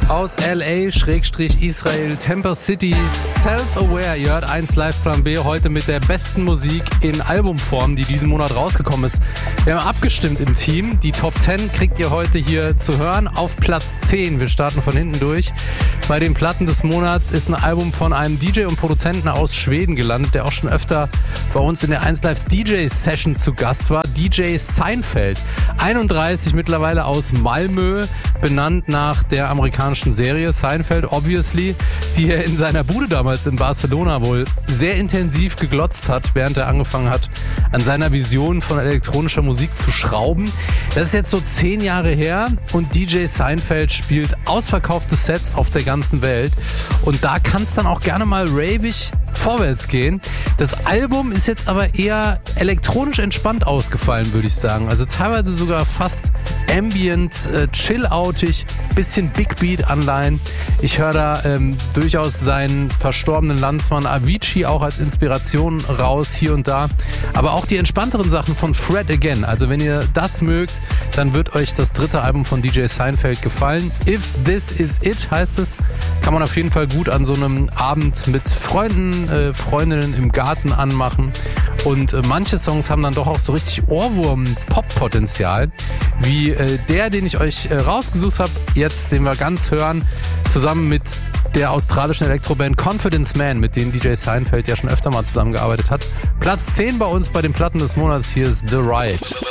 aus LA/Israel, Temper City, Self-Aware. Ihr hört 1 Live Plan B heute mit der besten Musik in Albumform, die diesen Monat rausgekommen ist. Wir haben abgestimmt im Team. Die Top 10 kriegt ihr heute hier zu hören. Auf Platz 10, wir starten von hinten durch. Bei den Platten des Monats ist ein Album von einem DJ und Produzenten aus Schweden gelandet, der auch schon öfter bei uns in der 1 Live DJ Session zu Gast war. DJ Seinfeld, 31, mittlerweile aus Malmö, benannt nach der amerikanischen Serie Seinfeld, obviously, die er in seiner Bude damals in Barcelona wohl sehr intensiv geglotzt hat, während er angefangen hat, an seiner Vision von elektronischer Musik zu schrauben. Das ist jetzt so 10 Jahre her und DJ Seinfeld spielt ausverkaufte Sets auf der ganzen Welt und da kann es dann auch gerne mal ravig vorwärts gehen. Das Album ist jetzt aber eher elektronisch entspannt ausgefallen, würde ich sagen. Also teilweise sogar fast ambient, chill-outig, bisschen Big Beat-Anleihen. Ich höre da durchaus seinen verstorbenen Landsmann Avicii auch als Inspiration raus, hier und da. Aber auch die entspannteren Sachen von Fred Again. Also wenn ihr das mögt, dann wird euch das dritte Album von DJ Seinfeld gefallen. If This Is It heißt es. Kann man auf jeden Fall gut an so einem Abend mit Freunden, Freundinnen im Garten anmachen. Und manche Songs haben dann doch auch so richtig Ohrwurm-Pop-Potenzial. Wie der, den ich euch rausgesucht habe, jetzt, den wir ganz hören, zusammen mit der australischen Elektroband Confidence Man, mit dem DJ Seinfeld ja schon öfter mal zusammengearbeitet hat. Platz 10 bei uns bei den Platten des Monats. Hier ist The Ride.